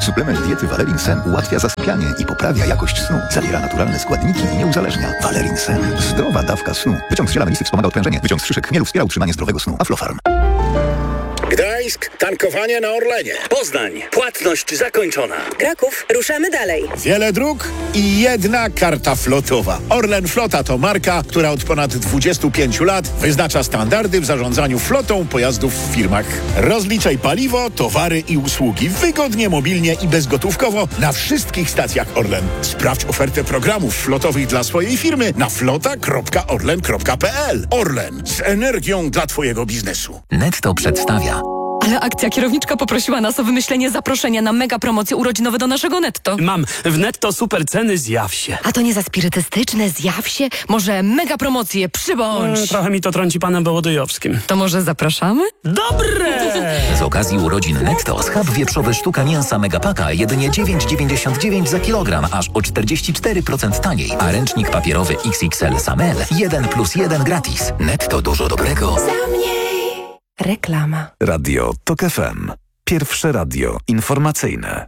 Suplement diety Valerin Sen ułatwia zasypianie i poprawia jakość snu. Zawiera naturalne składniki i nie uzależnia. Valerin Sen. Zdrowa dawka snu. Wyciąg z ziela melisy wspomaga odprężenie. Wyciąg z szyszek chmielu wspiera utrzymanie zdrowego snu. Aflofarm. Gdańsk, tankowanie na Orlenie. Poznań, płatność zakończona. Kraków, ruszamy dalej. Wiele dróg i jedna karta flotowa. Orlen Flota to marka, która od ponad 25 lat wyznacza standardy w zarządzaniu flotą pojazdów w firmach. Rozliczaj paliwo, towary i usługi wygodnie, mobilnie i bezgotówkowo na wszystkich stacjach Orlen. Sprawdź ofertę programów flotowych dla swojej firmy na flota.orlen.pl. Orlen, z energią dla Twojego biznesu. Netto przedstawia. Ale akcja kierowniczka poprosiła nas o wymyślenie zaproszenia na mega promocje urodzinowe do naszego Netto. Mam w Netto super ceny, zjaw się. A to nie za spirytystyczne, zjaw się? Może mega promocje, przybądź. Trochę mi to trąci panem Wołodyjowskim. To może zapraszamy? Dobre! Z okazji urodzin Netto schab wieprzowy sztuka mięsa Megapaka jedynie 9,99 za kilogram, aż o 44% taniej. A ręcznik papierowy XXL Samel 1+1 gratis. Netto, dużo dobrego. Reklama. Radio TOK FM. Pierwsze radio informacyjne.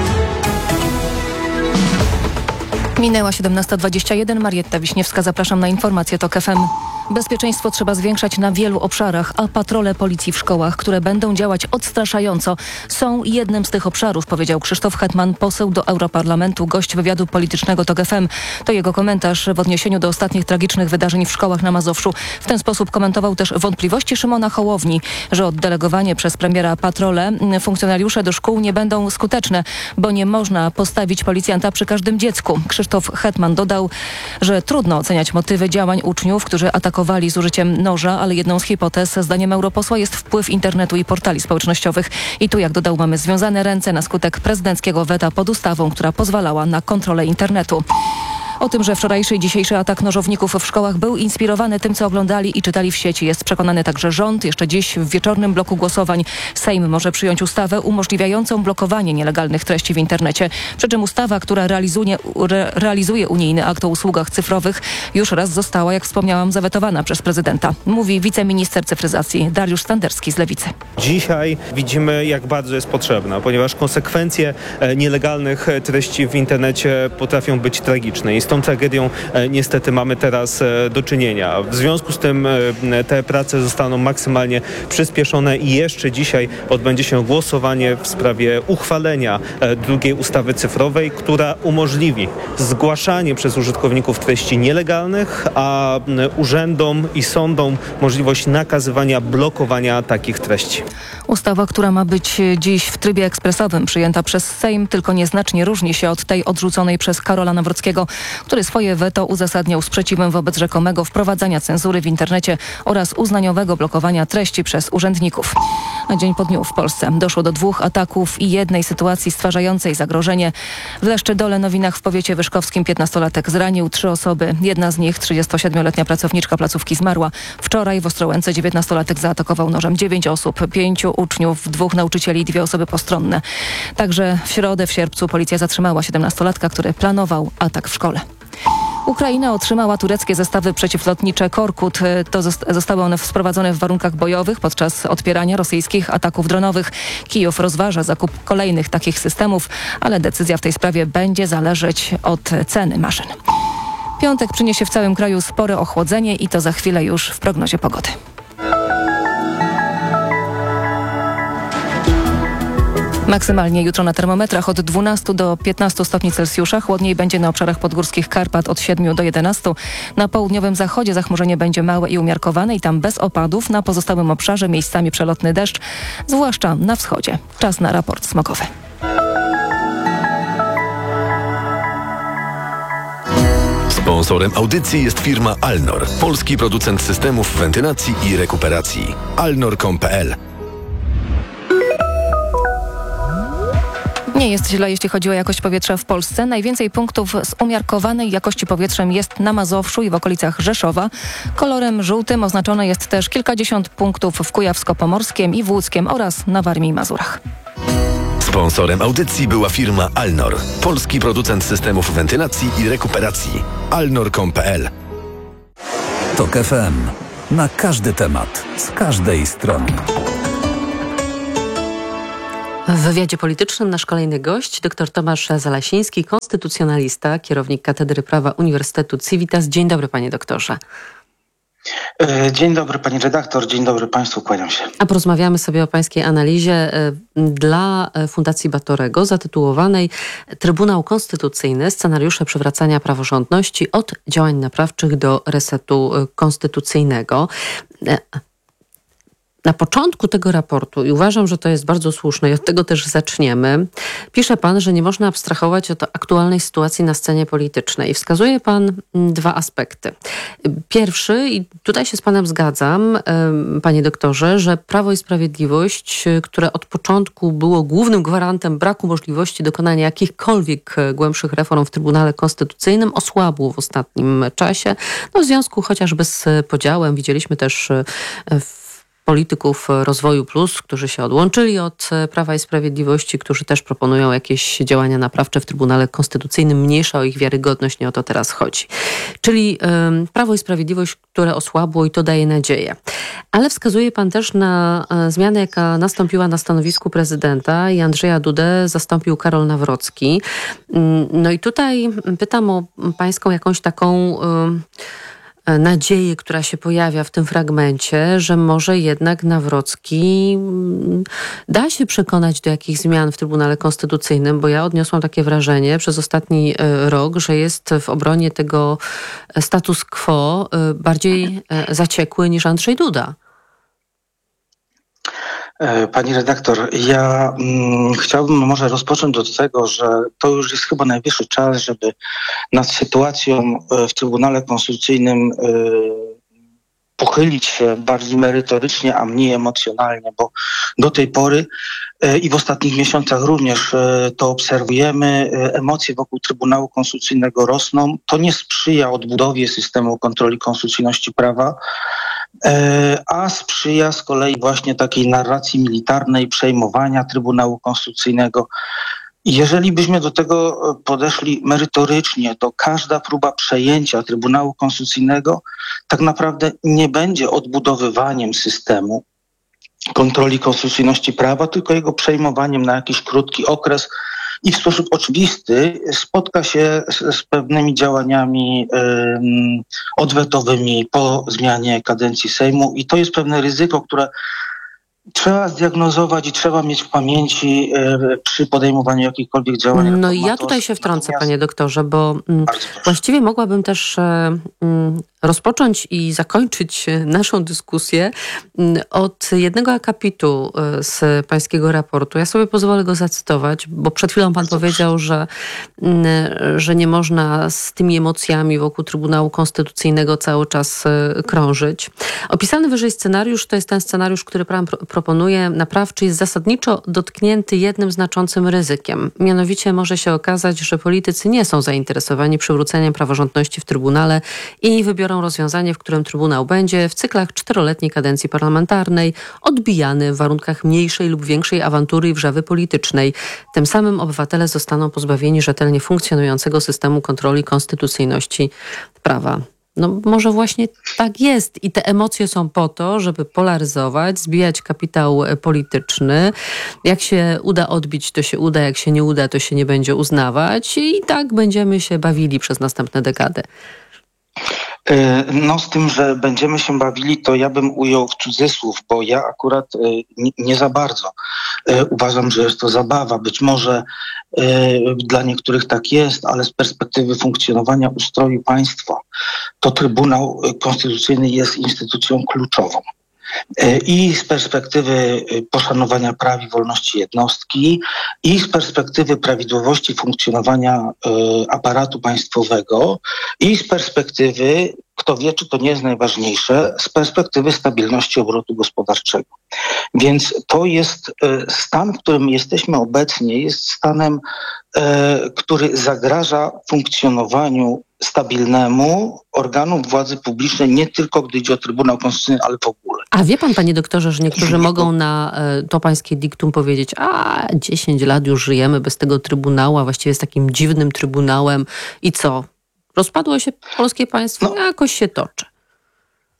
Minęła 17:21. Marietta Wiśniewska, zapraszam na informacje TOK FM. Bezpieczeństwo trzeba zwiększać na wielu obszarach, a patrole policji w szkołach, które będą działać odstraszająco, są jednym z tych obszarów, powiedział Krzysztof Hetman, poseł do Europarlamentu, gość wywiadu politycznego TOK FM. To jego komentarz w odniesieniu do ostatnich tragicznych wydarzeń w szkołach na Mazowszu. W ten sposób komentował też wątpliwości Szymona Hołowni, że oddelegowanie przez premiera patrole funkcjonariusze do szkół nie będą skuteczne, bo nie można postawić policjanta przy każdym dziecku. Krzysztof Hetman dodał, że trudno oceniać motywy działań uczniów, którzy atakowali z użyciem noża, ale jedną z hipotez, zdaniem europosła, jest wpływ internetu i portali społecznościowych. I tu, jak dodał, mamy związane ręce na skutek prezydenckiego weta pod ustawą, która pozwalała na kontrolę internetu. O tym, że wczorajszy i dzisiejszy atak nożowników w szkołach był inspirowany tym, co oglądali i czytali w sieci, jest przekonany także rząd. Jeszcze dziś w wieczornym bloku głosowań Sejm może przyjąć ustawę umożliwiającą blokowanie nielegalnych treści w internecie. Przy czym ustawa, która realizuje unijny akt o usługach cyfrowych, już raz została, jak wspomniałam, zawetowana przez prezydenta. Mówi wiceminister cyfryzacji Dariusz Standerski z Lewicy. Dzisiaj widzimy, jak bardzo jest potrzebna, ponieważ konsekwencje nielegalnych treści w internecie potrafią być tragiczne. I z tą tragedią niestety mamy teraz do czynienia. W związku z tym te prace zostaną maksymalnie przyspieszone i jeszcze dzisiaj odbędzie się głosowanie w sprawie uchwalenia drugiej ustawy cyfrowej, która umożliwi zgłaszanie przez użytkowników treści nielegalnych, a urzędom i sądom możliwość nakazywania, blokowania takich treści. Ustawa, która ma być dziś w trybie ekspresowym przyjęta przez Sejm, tylko nieznacznie różni się od tej odrzuconej przez Karola Nawrockiego, który swoje weto uzasadniał sprzeciwem wobec rzekomego wprowadzania cenzury w internecie oraz uznaniowego blokowania treści przez urzędników. A dzień po dniu w Polsce doszło do 2 ataków i jednej sytuacji stwarzającej zagrożenie. W Leszczydole Nowinach w powiecie wyszkowskim 15-latek zranił 3 osoby. Jedna z nich, 37-letnia pracowniczka placówki, zmarła. Wczoraj w Ostrołęce 19-latek zaatakował nożem 9 osób, 5 uczniów, 2 nauczycieli i 2 osoby postronne. Także w środę, w sierpcu, policja zatrzymała 17-latka, który planował atak w szkole. Ukraina otrzymała tureckie zestawy przeciwlotnicze Korkut. Zostały one sprowadzone w warunkach bojowych podczas odpierania rosyjskich ataków dronowych. Kijów rozważa zakup kolejnych takich systemów, ale decyzja w tej sprawie będzie zależeć od ceny maszyn. Piątek przyniesie w całym kraju spore ochłodzenie i to za chwilę już w prognozie pogody. Maksymalnie jutro na termometrach od 12 do 15 stopni Celsjusza. Chłodniej będzie na obszarach podgórskich Karpat od 7 do 11. Na południowym zachodzie zachmurzenie będzie małe i umiarkowane i tam bez opadów. Na pozostałym obszarze miejscami przelotny deszcz, zwłaszcza na wschodzie. Czas na raport smogowy. Sponsorem audycji jest firma Alnor, polski producent systemów wentylacji i rekuperacji. alnor.pl. Nie jest źle, jeśli chodzi o jakość powietrza w Polsce. Najwięcej punktów z umiarkowanej jakości powietrzem jest na Mazowszu i w okolicach Rzeszowa. Kolorem żółtym oznaczone jest też kilkadziesiąt punktów w Kujawsko-Pomorskiem i w Łódzkiem oraz na Warmii i Mazurach. Sponsorem audycji była firma Alnor, polski producent systemów wentylacji i rekuperacji. alnor.pl. TOK FM. Na każdy temat, z każdej strony. W wywiadzie politycznym nasz kolejny gość, dr Tomasz Zalasiński, konstytucjonalista, kierownik Katedry Prawa Uniwersytetu Civitas. Dzień dobry, panie doktorze. Dzień dobry pani redaktor, dzień dobry państwu, kłaniam się. A porozmawiamy sobie o pańskiej analizie dla Fundacji Batorego zatytułowanej Trybunał Konstytucyjny. Scenariusze przywracania praworządności od działań naprawczych do resetu konstytucyjnego. Na początku tego raportu, i uważam, że to jest bardzo słuszne i od tego też zaczniemy, pisze pan, że nie można abstrahować od aktualnej sytuacji na scenie politycznej. Wskazuje pan dwa aspekty. Pierwszy, i tutaj się z panem zgadzam, panie doktorze, że Prawo i Sprawiedliwość, które od początku było głównym gwarantem braku możliwości dokonania jakichkolwiek głębszych reform w Trybunale Konstytucyjnym, osłabło w ostatnim czasie. No, w związku chociażby z podziałem, widzieliśmy też polityków Rozwoju Plus, którzy się odłączyli od Prawa i Sprawiedliwości, którzy też proponują jakieś działania naprawcze w Trybunale Konstytucyjnym, mniejsza o ich wiarygodność, nie o to teraz chodzi. Czyli Prawo i Sprawiedliwość, które osłabło i to daje nadzieję. Ale wskazuje pan też na zmianę, jaka nastąpiła na stanowisku prezydenta i Andrzeja Dudę zastąpił Karol Nawrocki. No i tutaj pytam o pańską jakąś taką nadzieję, która się pojawia w tym fragmencie, że może jednak Nawrocki da się przekonać do jakichś zmian w Trybunale Konstytucyjnym, bo ja odniosłam takie wrażenie przez ostatni rok, że jest w obronie tego status quo bardziej zaciekły niż Andrzej Duda. Pani redaktor, ja chciałbym może rozpocząć od tego, że to już jest chyba najwyższy czas, żeby nad sytuacją w Trybunale Konstytucyjnym pochylić się bardziej merytorycznie, a mniej emocjonalnie, bo do tej pory i w ostatnich miesiącach również to obserwujemy, emocje wokół Trybunału Konstytucyjnego rosną. To nie sprzyja odbudowie systemu kontroli konstytucyjności prawa, a sprzyja z kolei właśnie takiej narracji militarnej przejmowania Trybunału Konstytucyjnego. Jeżeli byśmy do tego podeszli merytorycznie, to każda próba przejęcia Trybunału Konstytucyjnego tak naprawdę nie będzie odbudowywaniem systemu kontroli konstytucyjności prawa, tylko jego przejmowaniem na jakiś krótki okres i w sposób oczywisty spotka się z pewnymi działaniami odwetowymi po zmianie kadencji Sejmu i to jest pewne ryzyko, które trzeba zdiagnozować i trzeba mieć w pamięci przy podejmowaniu jakichkolwiek działań. No i ja tutaj się wtrącę, panie doktorze, bo właściwie mogłabym też rozpocząć i zakończyć naszą dyskusję od jednego akapitu z pańskiego raportu. Ja sobie pozwolę go zacytować, bo przed chwilą pan powiedział, że nie można z tymi emocjami wokół Trybunału Konstytucyjnego cały czas krążyć. Opisany wyżej scenariusz to jest ten scenariusz, który pan proponuje, naprawczy, jest zasadniczo dotknięty jednym znaczącym ryzykiem. Mianowicie może się okazać, że politycy nie są zainteresowani przywróceniem praworządności w Trybunale i wybiorą rozwiązanie, w którym Trybunał będzie w cyklach 4-letniej kadencji parlamentarnej odbijany w warunkach mniejszej lub większej awantury i wrzawy politycznej. Tym samym obywatele zostaną pozbawieni rzetelnie funkcjonującego systemu kontroli konstytucyjności prawa. No może właśnie tak jest i te emocje są po to, żeby polaryzować, zbijać kapitał polityczny. Jak się uda odbić, to się uda, jak się nie uda, to się nie będzie uznawać i tak będziemy się bawili przez następne dekady. No z tym, że będziemy się bawili, to ja bym ujął w cudzysłów, bo ja akurat nie za bardzo uważam, że jest to zabawa. Być może dla niektórych tak jest, ale z perspektywy funkcjonowania ustroju państwa to Trybunał Konstytucyjny jest instytucją kluczową. I z perspektywy poszanowania praw i wolności jednostki, i z perspektywy prawidłowości funkcjonowania aparatu państwowego, i z perspektywy, kto wie, czy to nie jest najważniejsze, z perspektywy stabilności obrotu gospodarczego. Więc to jest stan, w którym jesteśmy obecnie, jest stanem, który zagraża funkcjonowaniu stabilnemu organu władzy publicznej, nie tylko gdy idzie o Trybunał Konstytucyjny, ale w ogóle. A wie pan, panie doktorze, że niektórzy mogą na to pańskie diktum powiedzieć, 10 lat już żyjemy bez tego Trybunału, a właściwie z takim dziwnym Trybunałem i co? Rozpadło się polskie państwo? Jakoś się toczy.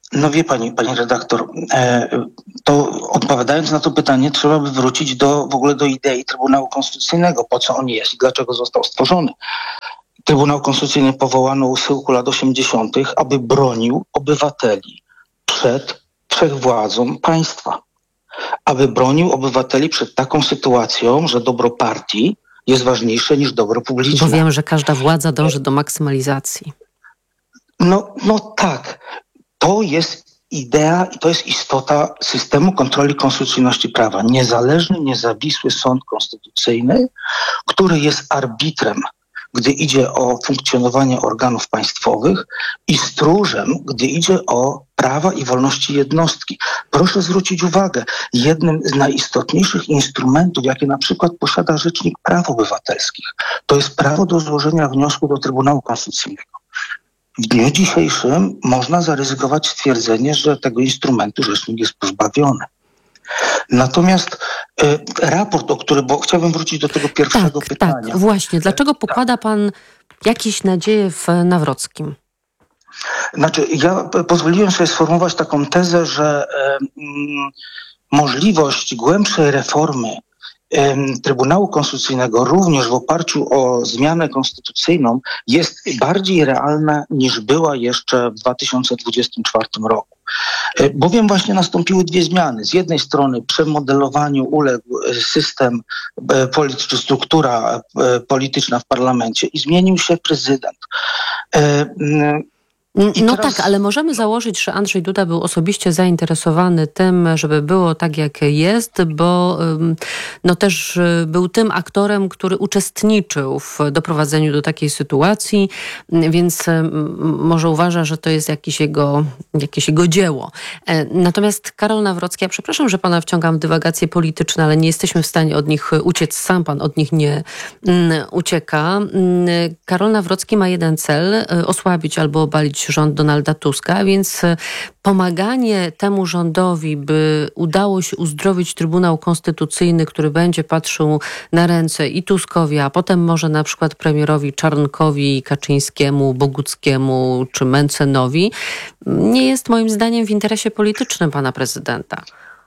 No wie pani redaktor, to odpowiadając na to pytanie, trzeba by wrócić w ogóle do idei Trybunału Konstytucyjnego, po co on jest i dlaczego został stworzony. Trybunał Konstytucyjny powołano u schyłku lat 80., aby bronił obywateli przed wszechwładzą państwa. Aby bronił obywateli przed taką sytuacją, że dobro partii jest ważniejsze niż dobro publiczne. Bo wiem, że każda władza dąży do maksymalizacji. No tak. To jest idea i to jest istota systemu kontroli konstytucyjności prawa. Niezależny, niezawisły sąd konstytucyjny, który jest arbitrem, gdy idzie o funkcjonowanie organów państwowych i stróżem, gdy idzie o prawa i wolności jednostki. Proszę zwrócić uwagę, jednym z najistotniejszych instrumentów, jakie na przykład posiada Rzecznik Praw Obywatelskich, to jest prawo do złożenia wniosku do Trybunału Konstytucyjnego. W dniu dzisiejszym można zaryzykować stwierdzenie, że tego instrumentu rzecznik jest pozbawiony. Natomiast raport, bo chciałbym wrócić do tego pierwszego pytania. Tak, właśnie. Dlaczego pokłada pan jakieś nadzieje w Nawrockim? Znaczy, ja pozwoliłem sobie sformułować taką tezę, że możliwość głębszej reformy Trybunału Konstytucyjnego również w oparciu o zmianę konstytucyjną jest bardziej realna niż była jeszcze w 2024 roku. Bowiem właśnie nastąpiły dwie zmiany. Z jednej strony przemodelowaniu uległ system czy struktura polityczna w parlamencie i zmienił się prezydent. No tak, ale możemy założyć, że Andrzej Duda był osobiście zainteresowany tym, żeby było tak, jak jest, bo też był tym aktorem, który uczestniczył w doprowadzeniu do takiej sytuacji, więc może uważa, że to jest jakieś jego dzieło. Natomiast Karol Nawrocki, ja przepraszam, że pana wciągam w dywagacje polityczne, ale nie jesteśmy w stanie od nich uciec, sam pan od nich nie ucieka. Karol Nawrocki ma jeden cel, osłabić albo obalić rząd Donalda Tuska, więc pomaganie temu rządowi, by udało się uzdrowić Trybunał Konstytucyjny, który będzie patrzył na ręce i Tuskowi, a potem może na przykład premierowi Czarnkowi, Kaczyńskiemu, Boguckiemu czy Mentzenowi, nie jest moim zdaniem w interesie politycznym pana prezydenta.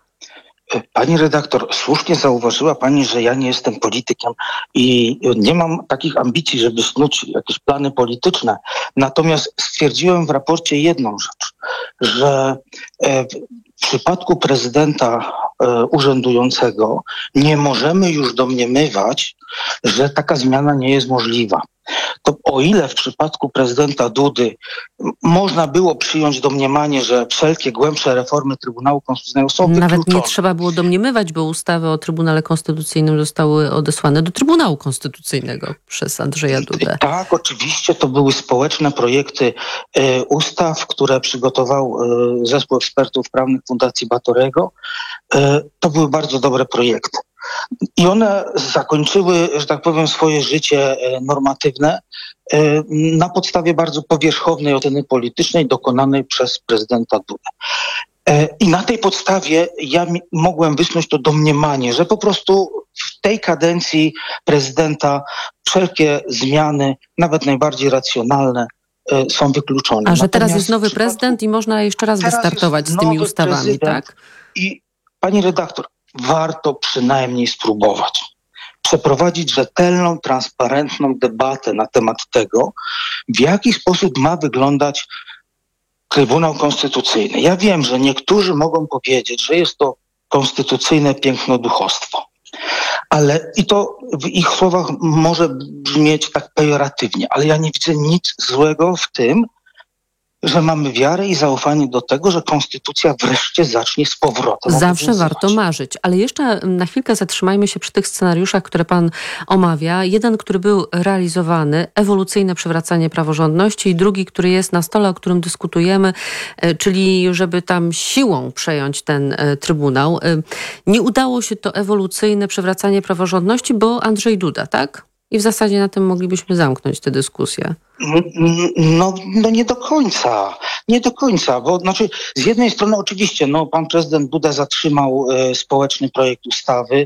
Pani redaktor, słusznie zauważyła pani, że ja nie jestem politykiem i nie mam takich ambicji, żeby snuć jakieś plany polityczne. Natomiast stwierdziłem w raporcie jedną rzecz, że w przypadku prezydenta urzędującego nie możemy już domniemywać, że taka zmiana nie jest możliwa. To o ile w przypadku prezydenta Dudy można było przyjąć domniemanie, że wszelkie głębsze reformy Trybunału Konstytucyjnego są wykluczone. Nawet nie trzeba było domniemywać, bo ustawy o Trybunale Konstytucyjnym zostały odesłane do Trybunału Konstytucyjnego przez Andrzeja Dudę. Tak, oczywiście to były społeczne projekty ustaw, które przygotował zespół ekspertów prawnych Fundacji Batorego. To były bardzo dobre projekty. I one zakończyły, że tak powiem, swoje życie normatywne na podstawie bardzo powierzchownej oceny politycznej dokonanej przez prezydenta Dudę. I na tej podstawie ja mogłem wysnuć to domniemanie, że po prostu w tej kadencji prezydenta wszelkie zmiany, nawet najbardziej racjonalne, są wykluczone. A że teraz jest nowy prezydent i można jeszcze raz wystartować z tymi ustawami, tak? I pani redaktor, warto przynajmniej spróbować przeprowadzić rzetelną, transparentną debatę na temat tego, w jaki sposób ma wyglądać Trybunał Konstytucyjny. Ja wiem, że niektórzy mogą powiedzieć, że jest to konstytucyjne pięknoduchostwo, ale i to w ich słowach może brzmieć tak pejoratywnie, ale ja nie widzę nic złego w tym, że mamy wiarę i zaufanie do tego, że konstytucja wreszcie zacznie z powrotem. Zawsze warto marzyć. Ale jeszcze na chwilkę zatrzymajmy się przy tych scenariuszach, które pan omawia. Jeden, który był realizowany, ewolucyjne przywracanie praworządności, i drugi, który jest na stole, o którym dyskutujemy, czyli żeby tam siłą przejąć ten Trybunał. Nie udało się to ewolucyjne przywracanie praworządności, bo Andrzej Duda, tak? I w zasadzie na tym moglibyśmy zamknąć tę dyskusję. No nie do końca. Nie do końca, bo znaczy z jednej strony oczywiście pan prezydent Duda zatrzymał społeczny projekt ustawy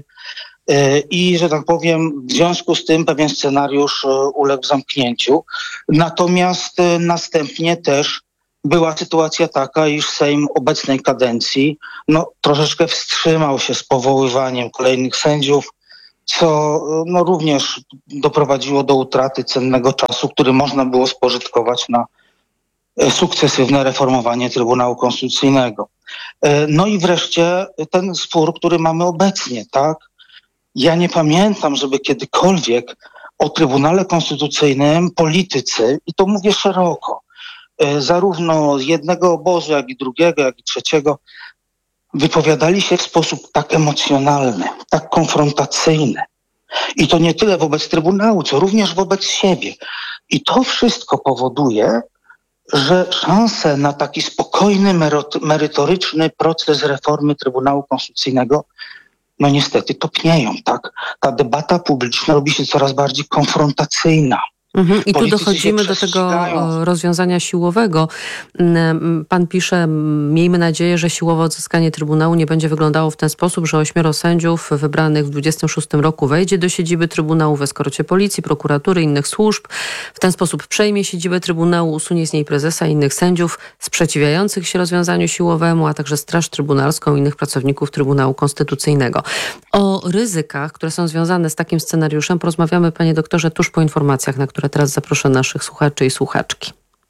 i, że tak powiem, w związku z tym pewien scenariusz uległ zamknięciu. Natomiast następnie też była sytuacja taka, iż Sejm obecnej kadencji troszeczkę wstrzymał się z powoływaniem kolejnych sędziów, co również doprowadziło do utraty cennego czasu, który można było spożytkować na sukcesywne reformowanie Trybunału Konstytucyjnego. No i wreszcie ten spór, który mamy obecnie, tak? Ja nie pamiętam, żeby kiedykolwiek o Trybunale Konstytucyjnym politycy, i to mówię szeroko, zarówno z jednego obozu, jak i drugiego, jak i trzeciego, wypowiadali się w sposób tak emocjonalny, tak konfrontacyjny. I to nie tyle wobec Trybunału, co również wobec siebie. I to wszystko powoduje, że szanse na taki spokojny, merytoryczny proces reformy Trybunału Konstytucyjnego niestety topnieją, tak? Ta debata publiczna robi się coraz bardziej konfrontacyjna. I tu dochodzimy do tego rozwiązania siłowego. Pan pisze, miejmy nadzieję, że siłowe odzyskanie Trybunału nie będzie wyglądało w ten sposób, że 8 sędziów wybranych w 26 roku wejdzie do siedziby Trybunału w eskorcie policji, prokuratury, innych służb. W ten sposób przejmie siedzibę Trybunału, usunie z niej prezesa i innych sędziów sprzeciwiających się rozwiązaniu siłowemu, a także Straż Trybunalską i innych pracowników Trybunału Konstytucyjnego. O ryzykach, które są związane z takim scenariuszem, porozmawiamy, panie doktorze, tuż po informacjach, na które teraz zaproszę naszych słuchaczy i słuchaczki.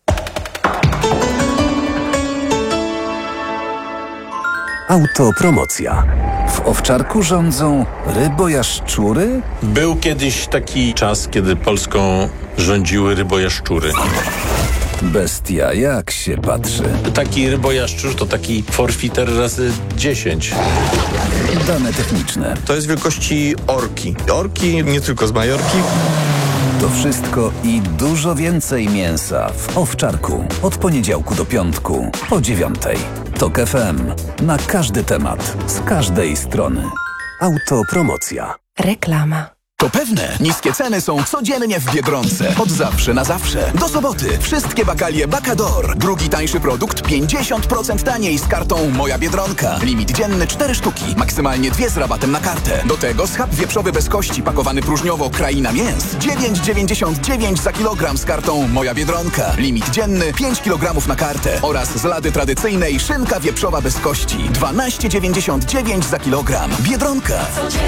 Autopromocja. W Owczarku rządzą rybojaszczury? Był kiedyś taki czas, kiedy Polską rządziły rybojaszczury. Bestia, jak się patrzy. Taki rybojaszczur to taki forfiter razy 10. Dane techniczne. To jest wielkości orki. Orki nie tylko z Majorki. To wszystko i dużo więcej mięsa w Owczarku. Od poniedziałku do piątku po 9:00. TOK FM. Na każdy temat. Z każdej strony. Autopromocja. Reklama. To pewne, niskie ceny są codziennie w Biedronce. Od zawsze na zawsze. Do soboty wszystkie bakalie Bacador. Drugi tańszy produkt 50% taniej z kartą Moja Biedronka. Limit dzienny 4 sztuki, maksymalnie 2 z rabatem na kartę. Do tego schab wieprzowy bez kości pakowany próżniowo Kraina Mięs. 9,99 za kilogram z kartą Moja Biedronka. Limit dzienny 5 kg na kartę. Oraz z lady tradycyjnej szynka wieprzowa bez kości. 12,99 za kilogram. Biedronka.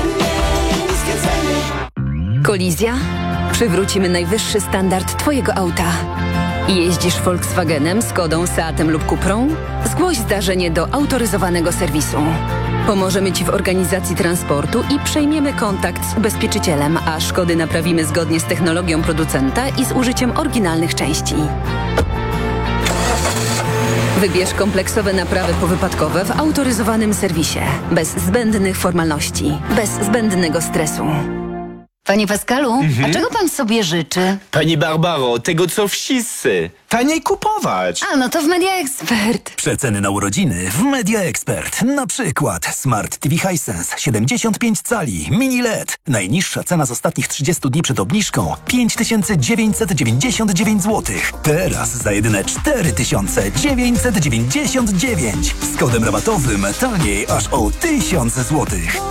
Kolizja? Przywrócimy najwyższy standard Twojego auta. Jeździsz Volkswagenem, Skodą, Seatem lub Cuprą? Zgłoś zdarzenie do autoryzowanego serwisu. Pomożemy Ci w organizacji transportu i przejmiemy kontakt z ubezpieczycielem, a szkody naprawimy zgodnie z technologią producenta i z użyciem oryginalnych części. Wybierz kompleksowe naprawy powypadkowe w autoryzowanym serwisie. Bez zbędnych formalności, bez zbędnego stresu. Panie Pascalu, a czego pan sobie życzy? Pani Barbaro, tego co wszyscy. Taniej kupować. A, no to w Media Expert. Przeceny na urodziny w Media Expert. Na przykład Smart TV Hisense 75 cali, mini LED. Najniższa cena z ostatnich 30 dni przed obniżką 5999 zł. Teraz za jedyne 4999. Z kodem rabatowym taniej aż o 1000 zł.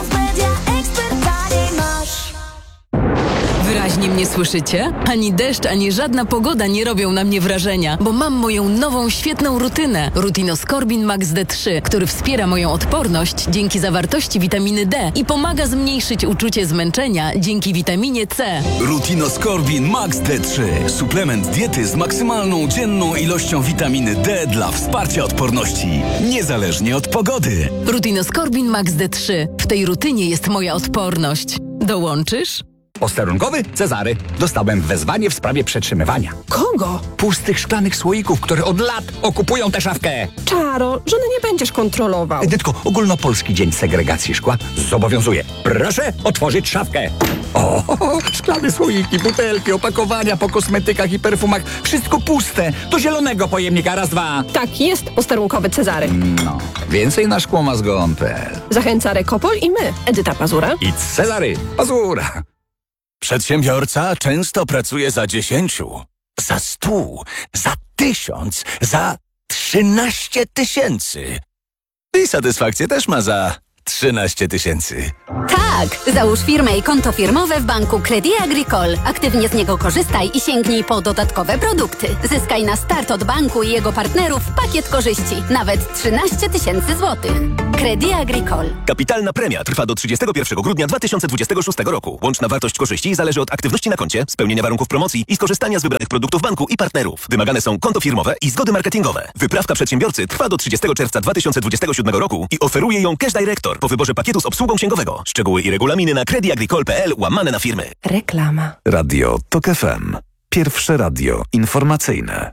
Wyraźnie mnie słyszycie? Ani deszcz, ani żadna pogoda nie robią na mnie wrażenia, bo mam moją nową, świetną rutynę. Rutinoskorbin Max D3, który wspiera moją odporność dzięki zawartości witaminy D i pomaga zmniejszyć uczucie zmęczenia dzięki witaminie C. Rutinoskorbin Max D3. Suplement diety z maksymalną dzienną ilością witaminy D dla wsparcia odporności. Niezależnie od pogody. Rutinoskorbin Max D3. W tej rutynie jest moja odporność. Dołączysz? Posterunkowy Cezary. Dostałem wezwanie w sprawie przetrzymywania. Kogo? Pustych szklanych słoików, które od lat okupują tę szafkę. Czaro, żony nie będziesz kontrolował. Edytko, Ogólnopolski Dzień Segregacji Szkła zobowiązuje. Proszę otworzyć szafkę. O, szklane słoiki, butelki, opakowania po kosmetykach i perfumach. Wszystko puste. Do zielonego pojemnika. Raz, dwa. Tak, jest posterunkowy Cezary. No, więcej na szkłomazgon.pl. Zachęca Rekopol i my, Edyta Pazura i Cezary Pazura. Przedsiębiorca często pracuje za 10, za 100, za 1000, za 13 000. I satysfakcję też ma za 13 000. Tak! Załóż firmę i konto firmowe w banku Crédit Agricole. Aktywnie z niego korzystaj i sięgnij po dodatkowe produkty. Zyskaj na start od banku i jego partnerów pakiet korzyści. Nawet 13 000 złotych. Crédit Agricole. Kapitalna premia trwa do 31 grudnia 2026 roku. Łączna wartość korzyści zależy od aktywności na koncie, spełnienia warunków promocji i skorzystania z wybranych produktów banku i partnerów. Wymagane są konto firmowe i zgody marketingowe. Wyprawka przedsiębiorcy trwa do 30 czerwca 2027 roku i oferuje ją Cash Director po wyborze pakietu z obsługą księgowego. Szczegóły i regulaminy na creditagricole.pl/firmy. Reklama. Radio TOK FM. Pierwsze radio informacyjne.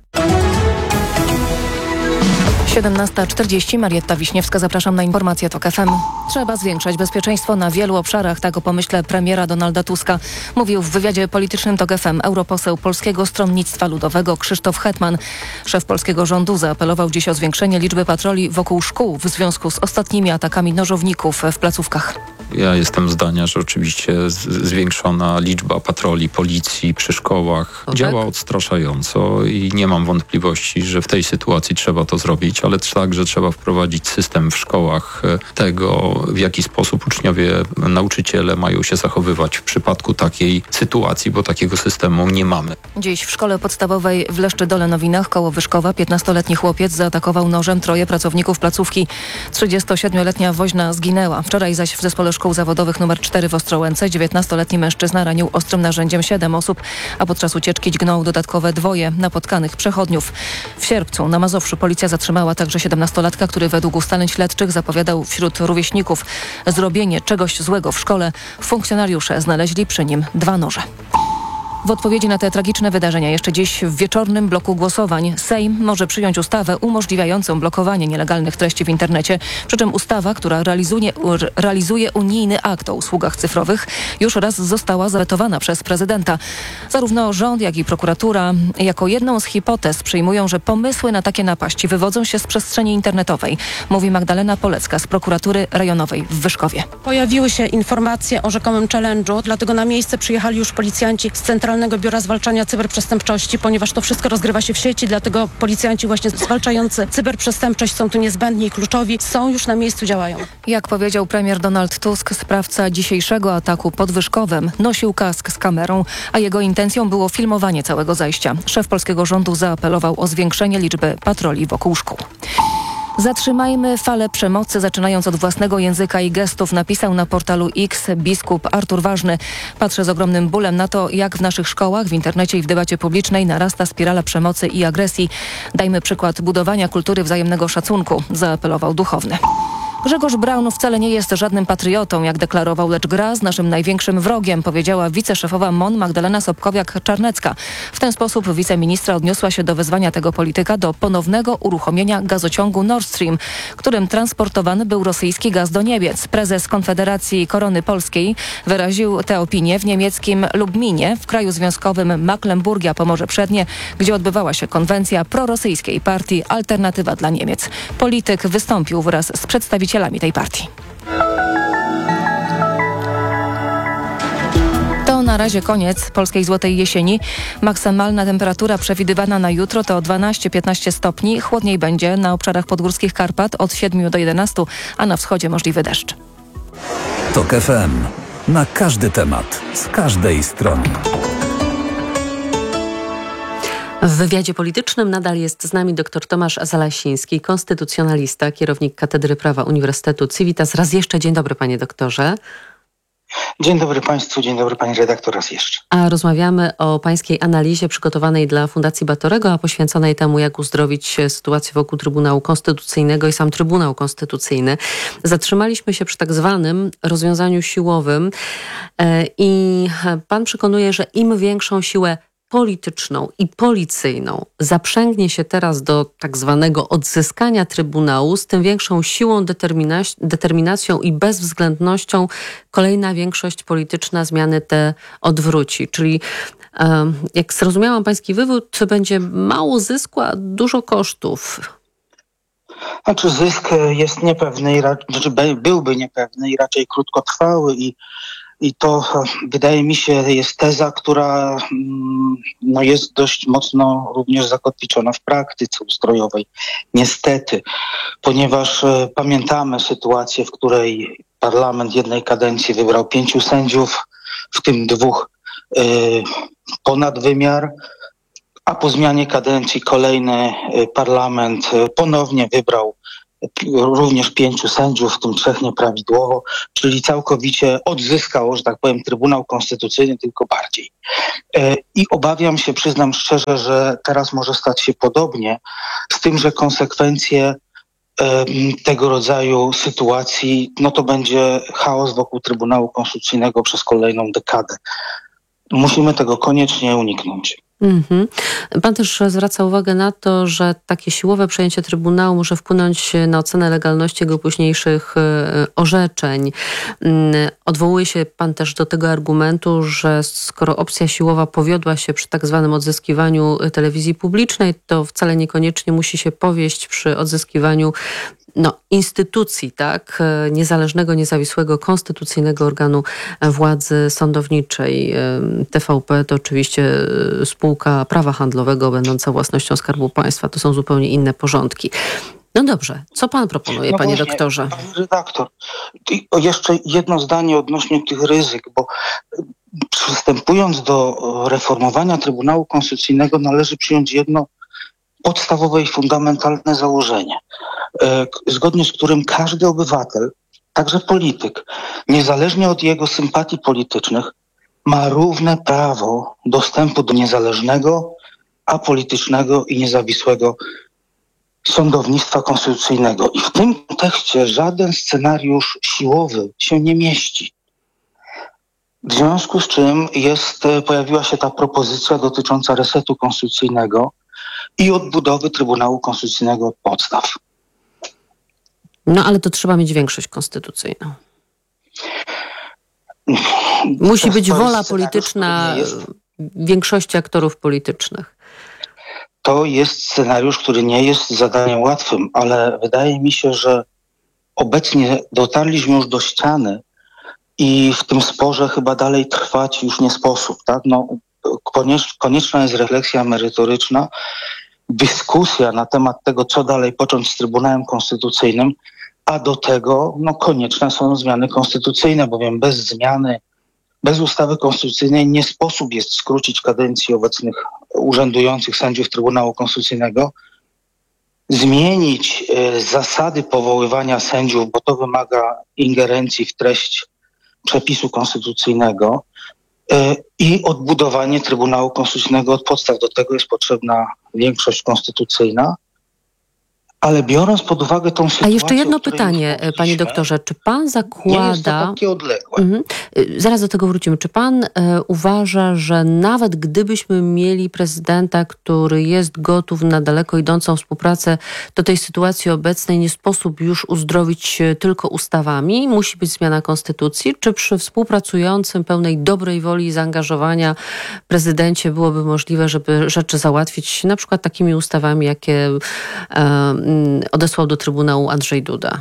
17:40, Marietta Wiśniewska, zapraszam na informację TOK FM. Trzeba zwiększać bezpieczeństwo na wielu obszarach, tak o pomyśle premiera Donalda Tuska. Mówił w wywiadzie politycznym TOK FM europoseł Polskiego Stronnictwa Ludowego Krzysztof Hetman. Szef polskiego rządu zaapelował dziś o zwiększenie liczby patroli wokół szkół w związku z ostatnimi atakami nożowników w placówkach. Ja jestem zdania, że oczywiście zwiększona liczba patroli policji przy szkołach działa odstraszająco i nie mam wątpliwości, że w tej sytuacji trzeba to zrobić, ale także trzeba wprowadzić system w szkołach tego, w jaki sposób uczniowie, nauczyciele mają się zachowywać w przypadku takiej sytuacji, bo takiego systemu nie mamy. Dziś w szkole podstawowej w Leszczydole Nowinach koło Wyszkowa 15-letni chłopiec zaatakował nożem 3 pracowników placówki. 37-letnia woźna zginęła. Wczoraj zaś w zespole szkół zawodowych nr 4 w Ostrołęce 19-letni mężczyzna ranił ostrym narzędziem 7 osób, a podczas ucieczki dźgnął dodatkowe 2 napotkanych przechodniów. W sierpcu na Mazowszu policja zatrzymała także 17-latka, który według ustaleń śledczych zapowiadał wśród rówieśników zrobienie czegoś złego w szkole. Funkcjonariusze znaleźli przy nim 2 noże. W odpowiedzi na te tragiczne wydarzenia jeszcze dziś w wieczornym bloku głosowań Sejm może przyjąć ustawę umożliwiającą blokowanie nielegalnych treści w internecie, przy czym ustawa, która realizuje unijny akt o usługach cyfrowych, już raz została zawetowana przez prezydenta. Zarówno rząd, jak i prokuratura jako jedną z hipotez przyjmują, że pomysły na takie napaści wywodzą się z przestrzeni internetowej, mówi Magdalena Polecka z prokuratury rejonowej w Wyszkowie. Pojawiły się informacje o rzekomym challenge'u, dlatego na miejsce przyjechali już policjanci z Centralnego Biura Zwalczania Cyberprzestępczości, ponieważ to wszystko rozgrywa się w sieci, dlatego policjanci właśnie zwalczający cyberprzestępczość są tu niezbędni i kluczowi, są już na miejscu, działają. Jak powiedział premier Donald Tusk, sprawca dzisiejszego ataku pod Wyszkowem nosił kask z kamerą, a jego intencją było filmowanie całego zajścia. Szef polskiego rządu zaapelował o zwiększenie liczby patroli wokół szkół. Zatrzymajmy falę przemocy, zaczynając od własnego języka i gestów, napisał na portalu X biskup Artur Ważny. Patrzę z ogromnym bólem na to, jak w naszych szkołach, w internecie i w debacie publicznej narasta spirala przemocy i agresji. Dajmy przykład budowania kultury wzajemnego szacunku, zaapelował duchowny. Grzegorz Braun wcale nie jest żadnym patriotą, jak deklarował, lecz gra z naszym największym wrogiem, powiedziała wiceszefowa MON Magdalena Sobkowiak-Czarnecka. W ten sposób wiceministra odniosła się do wezwania tego polityka do ponownego uruchomienia gazociągu Nord Stream, którym transportowany był rosyjski gaz do Niemiec. Prezes Konfederacji Korony Polskiej wyraził tę opinię w niemieckim Lubminie, w kraju związkowym Mecklenburgia Pomorze Przednie, gdzie odbywała się konwencja prorosyjskiej partii Alternatywa dla Niemiec. Polityk wystąpił wraz z przedstawicielami tej partii. To na razie koniec polskiej złotej jesieni. Maksymalna temperatura przewidywana na jutro to 12-15 stopni. Chłodniej będzie na obszarach podgórskich Karpat od 7 do 11, a na wschodzie możliwy deszcz. TOK FM. Na każdy temat, z każdej strony. W wywiadzie politycznym nadal jest z nami dr Tomasz Zalasiński, konstytucjonalista, kierownik Katedry Prawa Uniwersytetu Civitas. Raz jeszcze dzień dobry, panie doktorze. Dzień dobry państwu, dzień dobry pani redaktor raz jeszcze. A rozmawiamy o pańskiej analizie przygotowanej dla Fundacji Batorego, a poświęconej temu, jak uzdrowić sytuację wokół Trybunału Konstytucyjnego i sam Trybunał Konstytucyjny. Zatrzymaliśmy się przy tak zwanym rozwiązaniu siłowym i pan przekonuje, że im większą siłę polityczną i policyjną zaprzęgnie się teraz do tak zwanego odzyskania Trybunału, z tym większą siłą, determinacją i bezwzględnością kolejna większość polityczna zmiany te odwróci. Czyli jak zrozumiałam pański wywód, będzie mało zysku, a dużo kosztów. Znaczy zysk jest niepewny, byłby niepewny i raczej krótkotrwały i I to, wydaje mi się, jest teza, która jest dość mocno również zakotwiczona w praktyce ustrojowej. Niestety, ponieważ pamiętamy sytuację, w której parlament jednej kadencji wybrał 5 sędziów, w tym 2 ponad wymiar, a po zmianie kadencji kolejny parlament ponownie wybrał również 5 sędziów, w tym 3 nieprawidłowo, czyli całkowicie odzyskał, że tak powiem, Trybunał Konstytucyjny, tylko bardziej. I obawiam się, przyznam szczerze, że teraz może stać się podobnie, z tym, że konsekwencje tego rodzaju sytuacji, to będzie chaos wokół Trybunału Konstytucyjnego przez kolejną dekadę. Musimy tego koniecznie uniknąć. Pan też zwraca uwagę na to, że takie siłowe przejęcie Trybunału może wpłynąć na ocenę legalności jego późniejszych orzeczeń. Odwołuje się pan też do tego argumentu, że skoro opcja siłowa powiodła się przy tak zwanym odzyskiwaniu telewizji publicznej, to wcale niekoniecznie musi się powieść przy odzyskiwaniu instytucji, tak? Niezależnego, niezawisłego, konstytucyjnego organu władzy sądowniczej. TVP to oczywiście spółka prawa handlowego będąca własnością Skarbu Państwa. To są zupełnie inne porządki. No dobrze, co pan proponuje, panie doktorze? Panie redaktor, jeszcze jedno zdanie odnośnie tych ryzyk, bo przystępując do reformowania Trybunału Konstytucyjnego należy przyjąć jedno podstawowe i fundamentalne założenie, zgodnie z którym każdy obywatel, także polityk, niezależnie od jego sympatii politycznych, ma równe prawo dostępu do niezależnego, apolitycznego i niezawisłego sądownictwa konstytucyjnego. I w tym kontekście żaden scenariusz siłowy się nie mieści. W związku z czym pojawiła się ta propozycja dotycząca resetu konstytucyjnego i odbudowy Trybunału Konstytucyjnego od podstaw. Ale to trzeba mieć większość konstytucyjną. Musi być wola polityczna większości aktorów politycznych. To jest scenariusz, który nie jest zadaniem łatwym, ale wydaje mi się, że obecnie dotarliśmy już do ściany i w tym sporze chyba dalej trwać już nie sposób. Tak? Konieczna jest refleksja merytoryczna, dyskusja na temat tego, co dalej począć z Trybunałem Konstytucyjnym, a do tego konieczne są zmiany konstytucyjne, bowiem bez ustawy konstytucyjnej nie sposób jest skrócić kadencji obecnych urzędujących sędziów Trybunału Konstytucyjnego, zmienić zasady powoływania sędziów, bo to wymaga ingerencji w treść przepisu konstytucyjnego, i odbudowanie Trybunału Konstytucyjnego od podstaw. Do tego jest potrzebna większość konstytucyjna. Ale biorąc pod uwagę tą sytuację... A jeszcze jedno pytanie, panie doktorze. Czy pan zakłada... Nie jest to takie odległe. Zaraz do tego wrócimy. Czy pan uważa, że nawet gdybyśmy mieli prezydenta, który jest gotów na daleko idącą współpracę, to tej sytuacji obecnej nie sposób już uzdrowić tylko ustawami? Musi być zmiana konstytucji? Czy przy współpracującym, pełnej dobrej woli i zaangażowania prezydencie byłoby możliwe, żeby rzeczy załatwić na przykład takimi ustawami, jakie odesłał do Trybunału Andrzej Duda?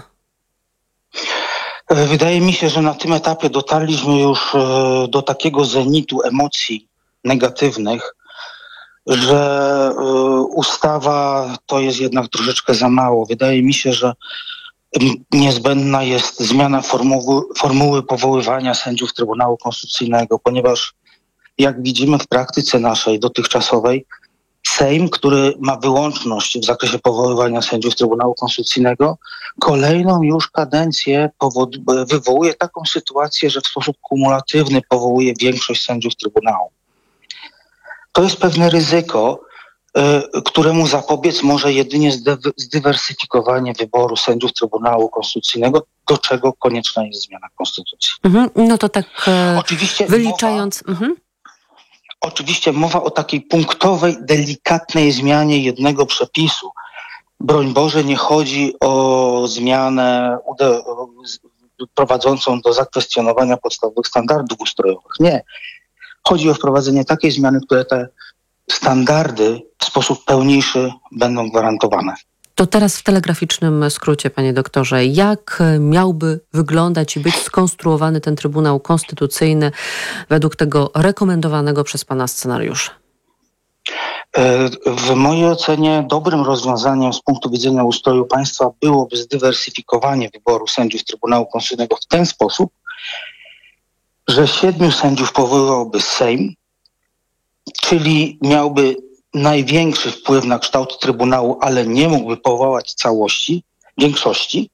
Wydaje mi się, że na tym etapie dotarliśmy już do takiego zenitu emocji negatywnych, że ustawa to jest jednak troszeczkę za mało. Wydaje mi się, że niezbędna jest zmiana formuły powoływania sędziów Trybunału Konstytucyjnego, ponieważ jak widzimy w praktyce naszej dotychczasowej, Sejm, który ma wyłączność w zakresie powoływania sędziów Trybunału Konstytucyjnego, kolejną już kadencję wywołuje taką sytuację, że w sposób kumulatywny powołuje większość sędziów Trybunału. To jest pewne ryzyko, któremu zapobiec może jedynie zdywersyfikowanie wyboru sędziów Trybunału Konstytucyjnego, do czego konieczna jest zmiana konstytucji. No to tak oczywiście wyliczając... Oczywiście mowa o takiej punktowej, delikatnej zmianie jednego przepisu. Broń Boże, nie chodzi o zmianę prowadzącą do zakwestionowania podstawowych standardów ustrojowych. Nie. Chodzi o wprowadzenie takiej zmiany, które te standardy w sposób pełniejszy będą gwarantowane. To teraz w telegraficznym skrócie, panie doktorze, jak miałby wyglądać i być skonstruowany ten Trybunał Konstytucyjny według tego rekomendowanego przez pana scenariusza? W mojej ocenie dobrym rozwiązaniem z punktu widzenia ustroju państwa byłoby zdywersyfikowanie wyboru sędziów Trybunału Konstytucyjnego w ten sposób, że 7 sędziów powoływałby Sejm, czyli miałby największy wpływ na kształt Trybunału, ale nie mógłby powołać większości.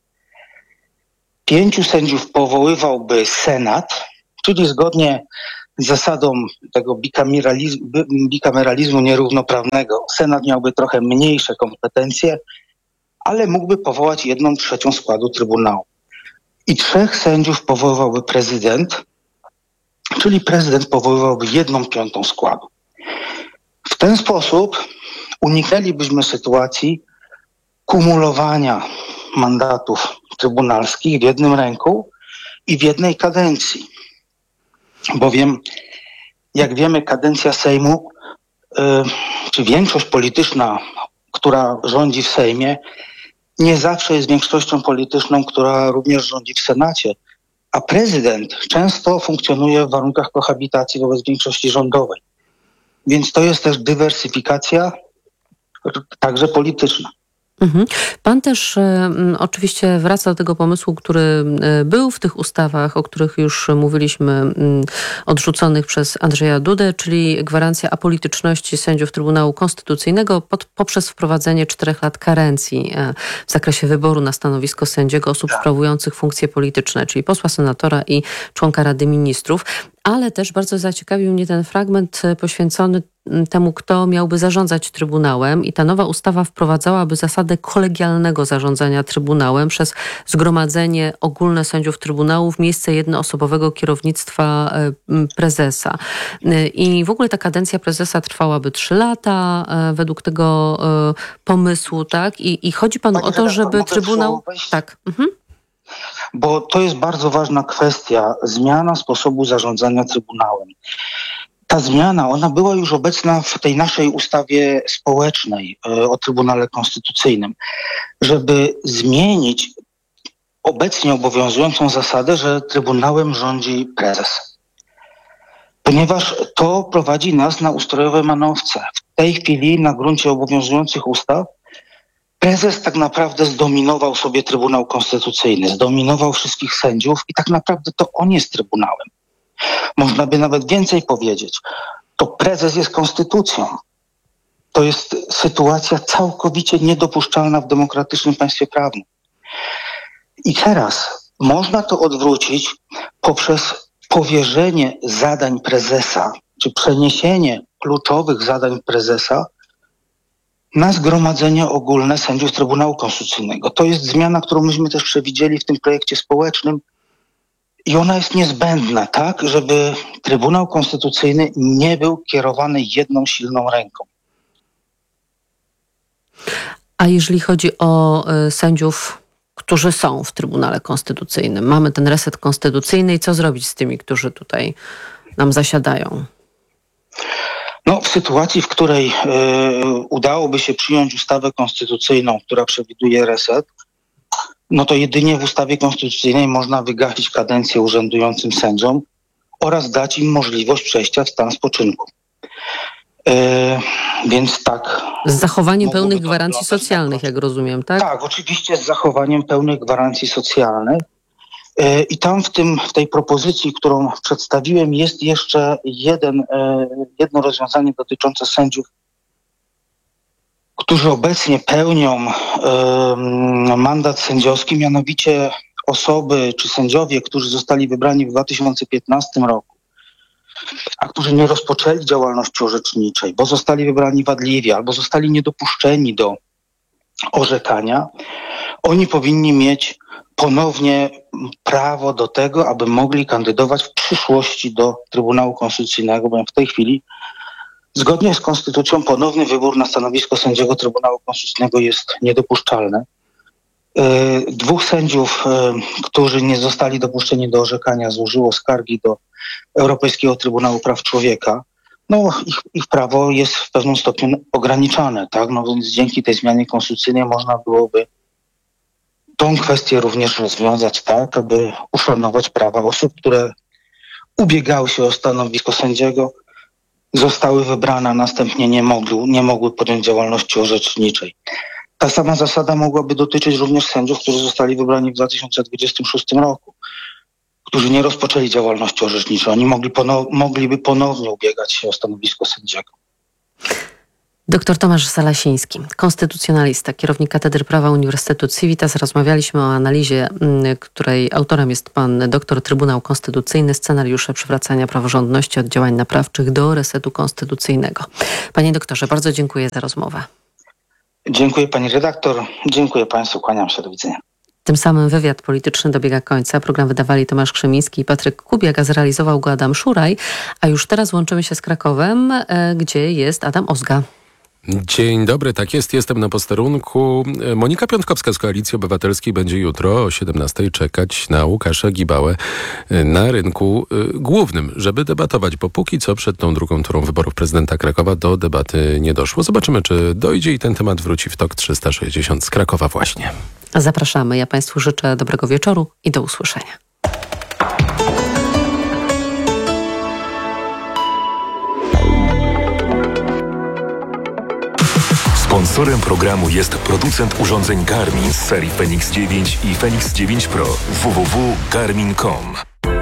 5 sędziów powoływałby Senat, czyli zgodnie z zasadą tego bikameralizmu nierównoprawnego. Senat miałby trochę mniejsze kompetencje, ale mógłby powołać 1/3 składu Trybunału. I 3 sędziów powoływałby prezydent, czyli prezydent powoływałby 1/5 składu. W ten sposób uniknęlibyśmy sytuacji kumulowania mandatów trybunalskich w jednym ręku i w jednej kadencji. Bowiem, jak wiemy, kadencja Sejmu, czy większość polityczna, która rządzi w Sejmie, nie zawsze jest większością polityczną, która również rządzi w Senacie. A prezydent często funkcjonuje w warunkach kohabitacji wobec większości rządowej. Więc to jest też dywersyfikacja, także polityczna. Pan też oczywiście wraca do tego pomysłu, który był w tych ustawach, o których już mówiliśmy, odrzuconych przez Andrzeja Dudę, czyli gwarancja apolityczności sędziów Trybunału Konstytucyjnego poprzez wprowadzenie 4 lat karencji w zakresie wyboru na stanowisko sędziego osób sprawujących funkcje polityczne, czyli posła, senatora i członka Rady Ministrów. Ale też bardzo zaciekawił mnie ten fragment poświęcony temu, kto miałby zarządzać Trybunałem, i ta nowa ustawa wprowadzałaby zasadę kolegialnego zarządzania Trybunałem przez zgromadzenie ogólne sędziów Trybunału w miejsce jednoosobowego kierownictwa prezesa. I w ogóle ta kadencja prezesa trwałaby 3 lata według tego pomysłu, tak? I chodzi panu o to, żeby Trybunał... Tak. Bo to jest bardzo ważna kwestia, zmiana sposobu zarządzania Trybunałem. Ta zmiana, ona była już obecna w tej naszej ustawie społecznej o Trybunale Konstytucyjnym, żeby zmienić obecnie obowiązującą zasadę, że Trybunałem rządzi prezes. Ponieważ to prowadzi nas na ustrojowe manowce. W tej chwili na gruncie obowiązujących ustaw prezes tak naprawdę zdominował sobie Trybunał Konstytucyjny, zdominował wszystkich sędziów i tak naprawdę to on jest Trybunałem. Można by nawet więcej powiedzieć. To prezes jest konstytucją. To jest sytuacja całkowicie niedopuszczalna w demokratycznym państwie prawnym. I teraz można to odwrócić poprzez powierzenie zadań prezesa, czy przeniesienie kluczowych zadań prezesa na zgromadzenie ogólne sędziów Trybunału Konstytucyjnego. To jest zmiana, którą myśmy też przewidzieli w tym projekcie społecznym i ona jest niezbędna, tak, żeby Trybunał Konstytucyjny nie był kierowany jedną silną ręką. A jeżeli chodzi o sędziów, którzy są w Trybunale Konstytucyjnym, mamy ten reset konstytucyjny i co zrobić z tymi, którzy tutaj nam zasiadają? No, w sytuacji, w której udałoby się przyjąć ustawę konstytucyjną, która przewiduje reset, no to jedynie w ustawie konstytucyjnej można wygasić kadencję urzędującym sędziom oraz dać im możliwość przejścia w stan spoczynku. Więc tak. Z zachowaniem pełnych gwarancji socjalnych, jak rozumiem, tak? Tak, oczywiście z zachowaniem pełnych gwarancji socjalnych. I tam w tej propozycji, którą przedstawiłem, jest jeszcze jedno rozwiązanie dotyczące sędziów, którzy obecnie pełnią mandat sędziowski, mianowicie osoby czy sędziowie, którzy zostali wybrani w 2015 roku, a którzy nie rozpoczęli działalności orzeczniczej, bo zostali wybrani wadliwie albo zostali niedopuszczeni do orzekania, oni powinni mieć ponownie prawo do tego, aby mogli kandydować w przyszłości do Trybunału Konstytucyjnego, bo w tej chwili zgodnie z konstytucją ponowny wybór na stanowisko sędziego Trybunału Konstytucyjnego jest niedopuszczalny. 2 sędziów, którzy nie zostali dopuszczeni do orzekania, złożyło skargi do Europejskiego Trybunału Praw Człowieka. ich prawo jest w pewnym stopniu ograniczane, tak? No więc dzięki tej zmianie konstytucyjnej można byłoby tą kwestię również rozwiązać tak, aby uszanować prawa osób, które ubiegały się o stanowisko sędziego, zostały wybrane, a następnie nie mogły podjąć działalności orzeczniczej. Ta sama zasada mogłaby dotyczyć również sędziów, którzy zostali wybrani w 2026 roku, którzy nie rozpoczęli działalności orzeczniczej. Oni mogliby ponownie ubiegać się o stanowisko sędziego. Dr Tomasz Zalasiński, konstytucjonalista, kierownik Katedry Prawa Uniwersytetu Civitas. Rozmawialiśmy o analizie, której autorem jest pan doktor Trybunał Konstytucyjny, scenariusze przywracania praworządności od działań naprawczych do resetu konstytucyjnego. Panie doktorze, bardzo dziękuję za rozmowę. Dziękuję pani redaktor, dziękuję państwu, kłaniam się, do widzenia. Tym samym wywiad polityczny dobiega końca. Program wydawali Tomasz Krzemiński i Patryk Kubiak, a zrealizował go Adam Szuraj. A już teraz łączymy się z Krakowem, gdzie jest Adam Ozga. Dzień dobry, tak jest, jestem na posterunku. Monika Piątkowska z Koalicji Obywatelskiej będzie jutro o 17:00 czekać na Łukasza Gibałę na rynku głównym, żeby debatować, bo póki co przed tą drugą turą wyborów prezydenta Krakowa do debaty nie doszło. Zobaczymy, czy dojdzie i ten temat wróci w TOK 360 z Krakowa właśnie. Zapraszamy. Ja państwu życzę dobrego wieczoru i do usłyszenia. Sponsorem programu jest producent urządzeń Garmin z serii Fenix 9 i Fenix 9 Pro. www.garmin.com.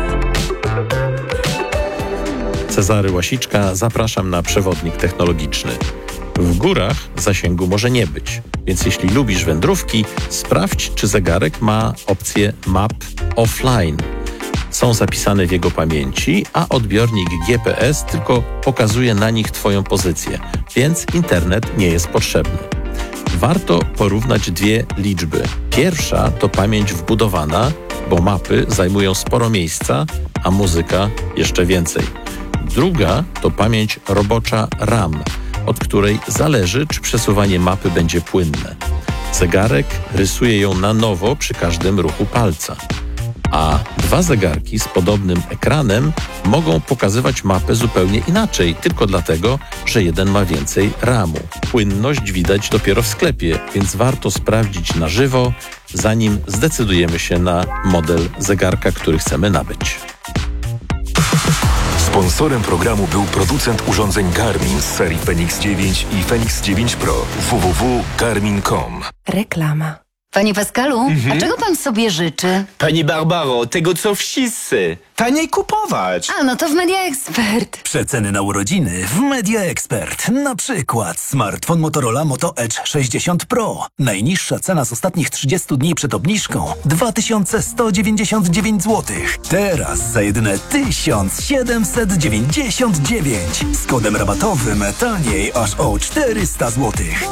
Cezary Łasiczka, zapraszam na przewodnik technologiczny. W górach zasięgu może nie być, więc jeśli lubisz wędrówki, sprawdź, czy zegarek ma opcję Map Offline. Są zapisane w jego pamięci, a odbiornik GPS tylko pokazuje na nich Twoją pozycję, więc internet nie jest potrzebny. Warto porównać dwie liczby. Pierwsza to pamięć wbudowana, bo mapy zajmują sporo miejsca, a muzyka jeszcze więcej. Druga to pamięć robocza RAM, od której zależy, czy przesuwanie mapy będzie płynne. Zegarek rysuje ją na nowo przy każdym ruchu palca. A dwa zegarki z podobnym ekranem mogą pokazywać mapę zupełnie inaczej, tylko dlatego, że jeden ma więcej RAM-u. Płynność widać dopiero w sklepie, więc warto sprawdzić na żywo, zanim zdecydujemy się na model zegarka, który chcemy nabyć. Sponsorem programu był producent urządzeń Garmin z serii Fenix 9 i Fenix 9 Pro. www.garmin.com. Reklama. Panie Pascalu, a czego pan sobie życzy? Pani Barbaro, tego co wszyscy. Taniej kupować. A, no to w Media Expert. Przeceny na urodziny w Media Expert. Na przykład smartfon Motorola Moto Edge 60 Pro. Najniższa cena z ostatnich 30 dni przed obniżką 2199 zł. Teraz za jedyne 1799. Z kodem rabatowym taniej aż o 400 zł.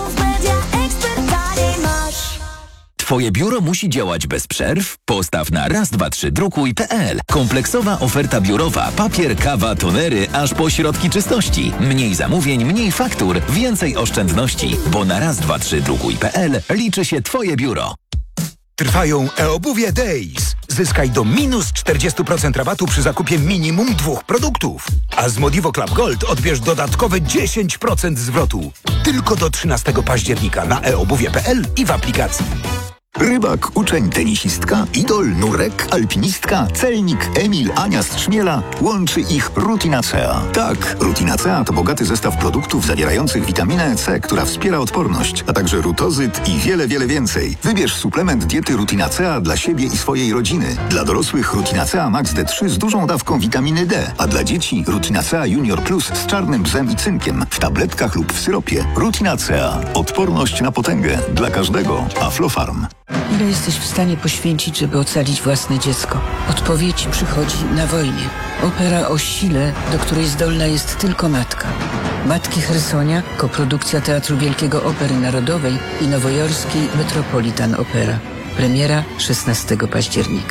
Twoje biuro musi działać bez przerw? Postaw na raz-dwa-trzy-drukuj.pl. Kompleksowa oferta biurowa, papier, kawa, tonery, aż po środki czystości. Mniej zamówień, mniej faktur, więcej oszczędności. Bo na raz-dwa-trzy-drukuj.pl liczy się Twoje biuro. Trwają e-obuwie Days. Zyskaj do minus 40% rabatu przy zakupie minimum 2 produktów. A z Modivo Club Gold odbierz dodatkowe 10% zwrotu. Tylko do 13 października na eobuwie.pl i w aplikacji. Rybak, uczeń, tenisistka, idol, nurek, alpinistka, celnik, Emil, Ania z Trzmiela. Łączy ich Rutinacea. Tak, Rutinacea to bogaty zestaw produktów zawierających witaminę C, która wspiera odporność, a także rutozyt i wiele, wiele więcej. Wybierz suplement diety Rutinacea dla siebie i swojej rodziny. Dla dorosłych Rutinacea Max D3 z dużą dawką witaminy D, a dla dzieci Rutinacea Junior Plus z czarnym bzem i cynkiem w tabletkach lub w syropie. Rutinacea. Odporność na potęgę. Dla każdego. Aflofarm. Ile jesteś w stanie poświęcić, żeby ocalić własne dziecko? Odpowiedź przychodzi na wojnie. Opera o sile, do której zdolna jest tylko matka. Matki Chersonia, koprodukcja Teatru Wielkiego Opery Narodowej i nowojorskiej Metropolitan Opera. Premiera 16 października.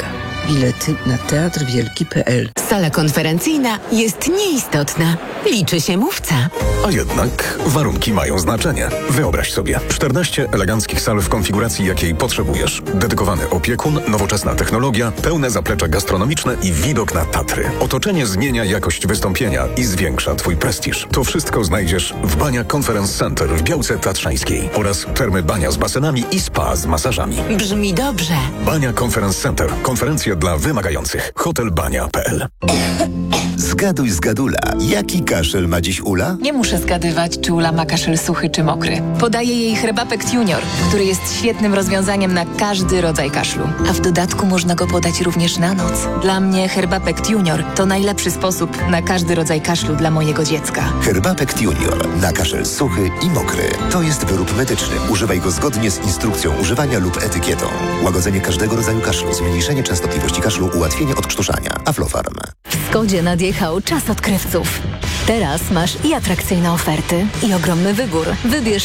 Bilety na Teatr Wielki.pl. Sala konferencyjna jest nieistotna. Liczy się mówca. A jednak warunki mają znaczenie. Wyobraź sobie 14 eleganckich sal w konfiguracji, jakiej potrzebujesz. Dedykowany opiekun, nowoczesna technologia, pełne zaplecze gastronomiczne i widok na Tatry. Otoczenie zmienia jakość wystąpienia i zwiększa Twój prestiż. To wszystko znajdziesz w Bania Conference Center w Białce Tatrzańskiej oraz termy Bania z basenami i spa z masażami. Brzmi dobrze. Bania Conference Center. Konferencje dla wymagających. Hotelbania.pl. Zgaduj z Gadula. Jaki kaszel ma dziś Ula? Nie muszę zgadywać, czy Ula ma kaszel suchy czy mokry. Podaję jej Herbapekt Junior, który jest świetnym rozwiązaniem na każdy rodzaj kaszlu. A w dodatku można go podać również na noc. Dla mnie Herbapekt Junior to najlepszy sposób na każdy rodzaj kaszlu dla mojego dziecka. Herbapekt Junior na kaszel suchy i mokry. To jest wyrób medyczny. Używaj go zgodnie z instrukcją używania lub etykietą. Łagodzenie każdego rodzaju kaszlu, zmniejszenie częstotliwości kaszlu, ułatwienie odkrztuszania. Aflofarm. W Skodzie nadjechał czas odkrywców. Teraz masz i atrakcyjne oferty, i ogromny wybór. Wybierz